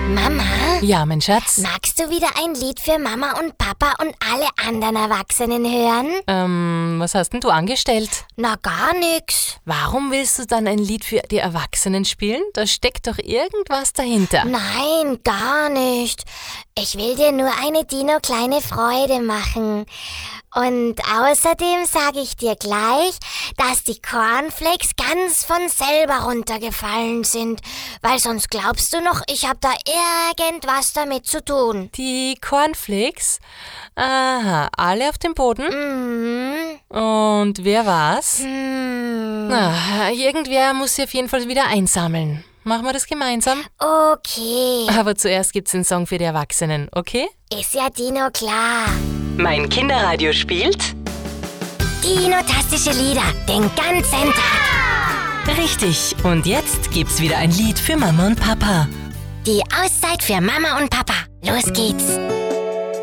Mama? Ja, mein Schatz? Magst du wieder ein Lied für Mama und Papa und alle anderen Erwachsenen hören? Was hast denn du angestellt? Na, gar nix. Warum willst du dann ein Lied für die Erwachsenen spielen? Da steckt doch irgendwas dahinter. Nein, gar nicht. Ich will dir nur eine Dino-kleine Freude machen. Und außerdem sage ich dir gleich, dass die Cornflakes ganz von selber runtergefallen sind. Weil sonst glaubst du noch, ich habe da irgendwas damit zu tun. Die Cornflakes? Aha, alle auf dem Boden? Mhm. Und wer war's? Irgendwer muss sie auf jeden Fall wieder einsammeln. Machen wir das gemeinsam? Okay. Aber zuerst gibt's den Song für die Erwachsenen, okay? Ist ja Dino klar. Mein Kinderradio spielt Dino-tastische Lieder den ganzen Tag. richtig. Und jetzt gibt's wieder ein Lied für Mama und Papa. Die Auszeit für Mama und Papa. Los geht's.